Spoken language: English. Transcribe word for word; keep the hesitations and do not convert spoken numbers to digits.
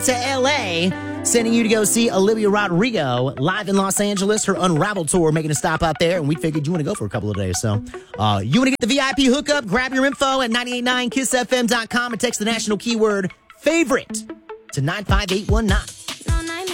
to L A, sending you to go see Olivia Rodrigo live in Los Angeles, her Unraveled tour, making a stop out there, and we figured you want to go for a couple of days. So uh, you want to get the V I P hookup, grab your info at nine eight nine kiss f m dot com and text the national keyword favorite to nine five eight one nine.